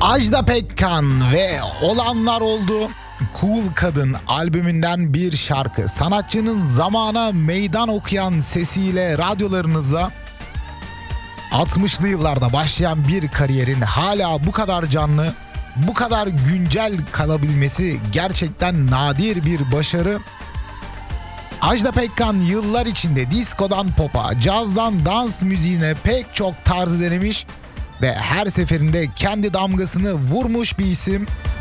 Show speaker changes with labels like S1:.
S1: Ajda Pekkan ve Olanlar Oldu. Cool Kadın albümünden bir şarkı. Sanatçının zamana meydan okuyan sesiyle radyolarınızda 60'lı yıllarda başlayan bir kariyerin hala bu kadar canlı, bu kadar güncel kalabilmesi gerçekten nadir bir başarı. Ajda Pekkan yıllar içinde diskodan pop'a, cazdan dans müziğine pek çok tarz denemiş ve her seferinde kendi damgasını vurmuş bir isim.